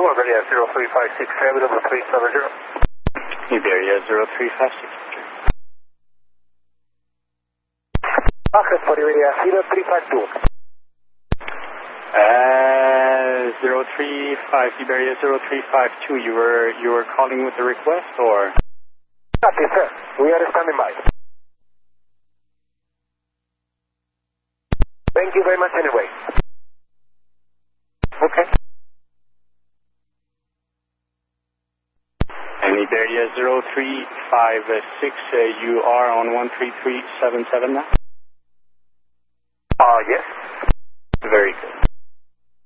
Iberia 0356, Travel 370. Iberia 0356. Access for Iberia 0352. 035, Iberia 0352, you were calling with a request, or? Copy, sir. We are standing by. Thank you very much anyway. Okay. And Iberia 0356, you are on 13377 now?